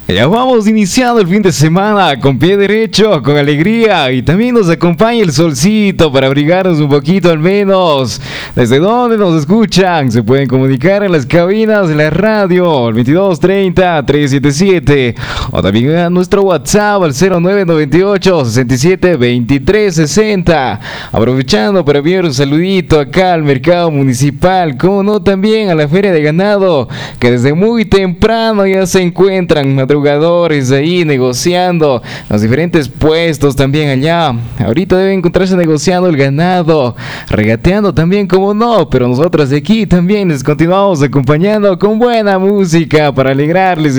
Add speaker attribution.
Speaker 1: Ya vamos iniciando el fin de semana con pie derecho, con alegría, y también nos acompaña el solcito para abrigarnos un poquito al menos. ¿Desde dónde nos escuchan? Se pueden comunicar en las cabinas de la radio al 2230-377 o también a nuestro WhatsApp al 0998-672360. Aprovechando para enviar un saludito acá al mercado municipal, como no también a la feria de ganado, que desde muy temprano ya se encuentran madrugadores ahí negociando los diferentes puestos también allá. Ahorita deben encontrarse negociando el ganado, regateando también, como no, pero nosotros de aquí también les continuamos acompañando con buena música para alegrarles